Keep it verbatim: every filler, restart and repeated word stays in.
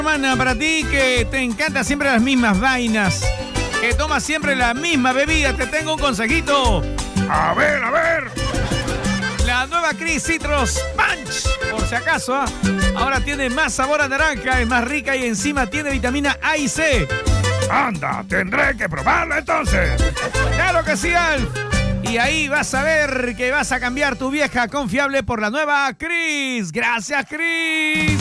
Hermana, para ti que te encanta siempre las mismas vainas, que tomas siempre la misma bebida, te tengo un consejito. A ver, a ver. La nueva Cris Citrus Punch, por si acaso, ¿ah? Ahora tiene más sabor a naranja, es más rica y encima tiene vitamina A y C. Anda, tendré que probarla entonces. ¡Claro que sí, Alf! Y ahí vas a ver que vas a cambiar tu vieja confiable por la nueva Cris. ¡Gracias, Cris!